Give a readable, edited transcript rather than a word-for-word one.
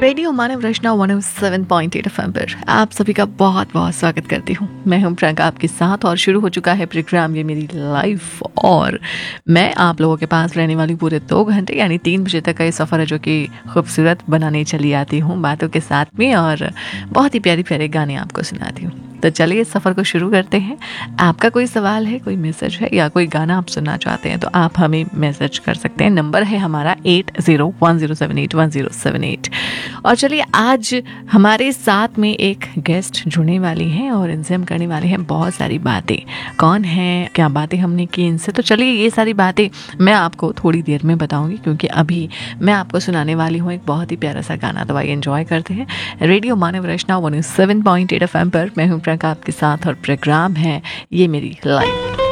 Radio मानव रचना 107.8 FM पर आप सभी का बहुत बहुत स्वागत करती हूँ। मैं हूँ प्रियंका आपके साथ और शुरू हो चुका है प्रोग्राम ये मेरी लाइफ। और मैं आप लोगों के पास रहने वाली पूरे 2 घंटे यानी 3 बजे तक का ये सफ़र है जो कि खूबसूरत बनाने चली आती हूँ बातों के साथ में, और बहुत ही प्यारी प्यारे गाने आपको सुनाती हूँ। तो चलिए इस सफ़र को शुरू करते हैं। आपका कोई सवाल है, कोई मैसेज है या कोई गाना आप सुनना चाहते हैं तो आप हमें मैसेज कर सकते हैं। नंबर है हमारा 8010781078। और चलिए आज हमारे साथ में एक गेस्ट जुड़ने वाली हैं और इनसे हम करने वाले हैं बहुत सारी बातें। कौन है, क्या बातें हमने की इनसे, तो चलिए ये सारी बातें मैं आपको थोड़ी देर में बताऊंगी, क्योंकि अभी मैं आपको सुनाने वाली हूँ एक बहुत ही प्यारा सा गाना। तो आइए एंजॉय करते हैं रेडियो मानव रचना 107.8 FM पर। मैं हूँ प्रियंका आपके साथ और प्रोग्राम है ये मेरी लाइफ।